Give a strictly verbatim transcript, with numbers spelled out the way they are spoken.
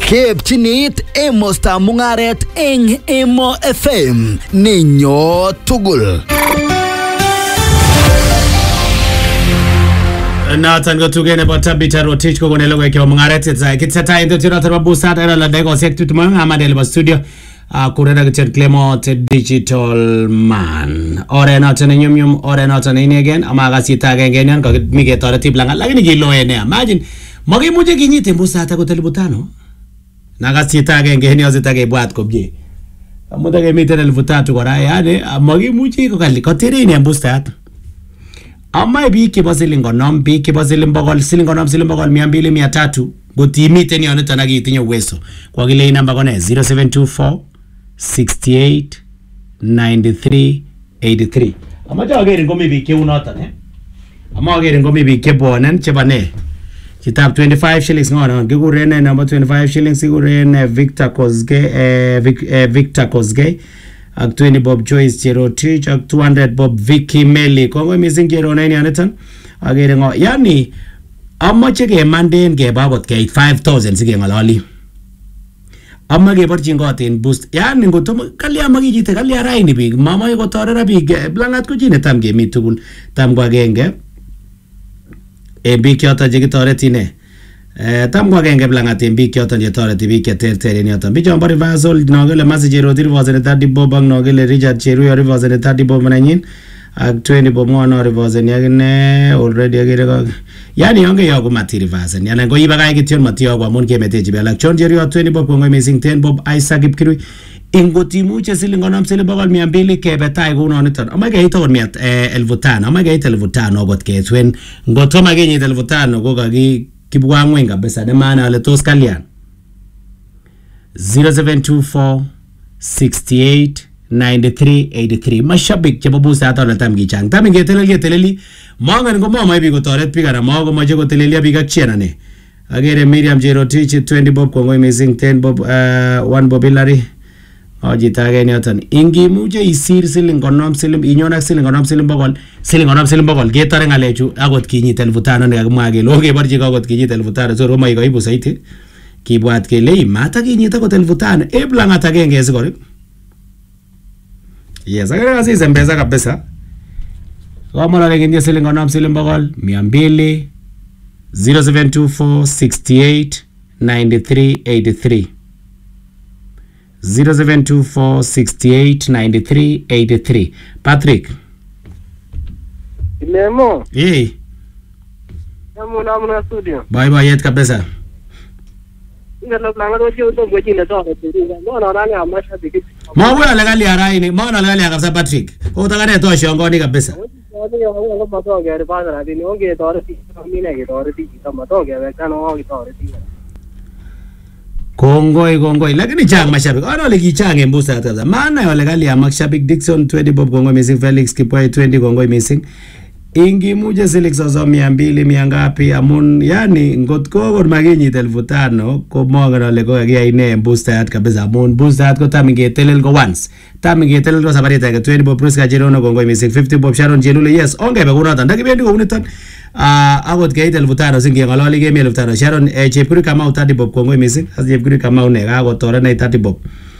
Kepchinit emosta mungaret eng Emo F M ninyo tugul. Nathan go tuge nebo Tabita Rotich ko gonelo ke mungaret tsa kitata into tira tara busa tara la dego sek tutuma amade le studio a kurera ke Clement Digital Man ore Nathan nyum nyum ore Nathan ini again amaga sita again yan ko mi ke tore tiplanga lakini gilo ene imagine magi muje kinyite busa ta ko telebutano naga sita again ngeni ozita ke bwat ko bje amuda ke mitera elfu tatu kwa raya ane magi muje ko kali ko tere ni busa ta Ama bi ke basilingo nom bi ke basilimbo gol silingo nom silimbo gol mia mbili mia tatu gotimite ni ono tanagi itinyo weso kwa gile ina namba kone zero seven two four six eight nine three eight three ama ja agere ngomi bi ke unota ne ama agere ngomi bi ke bonen chebane kitab twenty-five shillings ngona ngigurene number twenty-five shillings igurene Victor Kosge eh, Vic, eh Victor Kosge ak twenty Bob Joyce Cherotich ak two hundred Bob Vicky Meli kongo missing kero nine anitan agere ngo yani amache ke manden ke babot ke five thousand sige ngalali amma ke barchin gotin boost yani ngoto kali amagi jite kali araini big mama yuko torera big blangat ko jine tam ke mitugul tam kwa genge e big yota jigi toretine Eh tam kwa genge blangat e big yota je toreti big ke ter ter ni yota bijo mbari vasol nogele message rotir vazene thirty bob bang nogele Richard Cheru yori vazene thirty bob mananyin ak twenty bob ngona ori vazene yagne already agere ko yani yonge yogo matiri vazene yana go ibaga kition matio kwa mon kemeteji bela chon Cheru twenty bob ngo missing ten bob Isaac Kipkirui ingotimu che silingonam sile bagal mia mbili ke betai go no niton ama ge ito mia elfu tano ama ge elfu tano got ke twen ngotoma ge elfu tano go gagi kibwa ngwenga besa de mana ale tos kalian zero seven two four six eight nine three eight three mashabik che babu sa ta na tam gi chang tam ge telel ge teleli manga ngo mo mai bi go toret pi kana mo go ma je go teleli bi ga chena ne agere Miriam Jerotich twenty bob ko ngoi missing ten bob uh, one bob Hillary oji tage ni atan ingi muje isir silingonom silim inyona silingonom silim bogol silingonom silim bogol ge tare ngalechu agot kinyi telvutano ne agmage loge barji agot kinyi telvutano so roma igo ibu saiti kibwat ke lei mata kinyi ta telvutano e blanga tage ngezi gore yes agere asi zembeza kabisa wamala le kinyi silingonom silim bogol mia mbili zero seven two four six eight nine three eight three zero seven two four six eight nine three eight three Patrick Nemo eh Nemo na mna studio bye bye yet kabisa ngalo planga do chio to goji na to no no na ni amasha bigi ma wewe legali arai ni ma na legali kabisa Patrick ko utaka to shongo ni kabisa ni yo yo ma to ge ba na ni onge to ri mi ne ge to ri ta ma to ge be kan o ge to ri Kongoi kongoi lakini chang mashabik ana le kichang embusa tata maana yo legali ya mashabik Dickson twenty bob kongoi missing Felix Kipoi twenty kongoi missing ingi muje Felix ozo mia mbili mia ngapi amun yani ngotko ko maginyi elfu tano ko moga le ko ya ine embusa at kabisa amun busa at ko taminge telel go once taminge telel go sabarita ke twenty bob Priska Jerono kongoi missing fifty bob Sharon Jelule yes onge be kuna tanda kibendi ko unitan ah agot ke elfu tano singe ngalali ke elfu tano Sharon Chepkirui kama thirty bob kongoi missing as Chepkirui kama une ga go tore na thirty bob